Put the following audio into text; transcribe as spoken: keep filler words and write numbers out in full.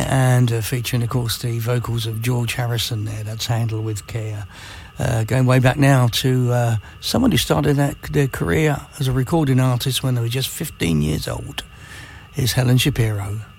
and uh, featuring, of course, the vocals of George Harrison there. That's Handle with Care. Uh, going way back now to uh, someone who started that, their career as a recording artist when they were just fifteen years old. Is Helen Shapiro.